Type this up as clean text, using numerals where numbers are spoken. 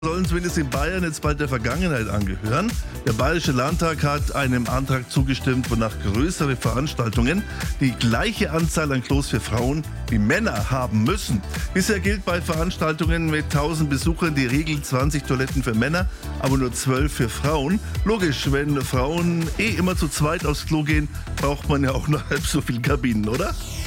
Sollen zumindest in Bayern jetzt bald der Vergangenheit angehören. Der Bayerische Landtag hat einem Antrag zugestimmt, wonach größere Veranstaltungen die gleiche Anzahl an Klos für Frauen wie Männer haben müssen. Bisher gilt bei Veranstaltungen mit 1000 Besuchern die Regel 20 Toiletten für Männer, aber nur 12 für Frauen. Logisch, wenn Frauen immer zu zweit aufs Klo gehen, braucht man ja auch nur halb so viele Kabinen, oder?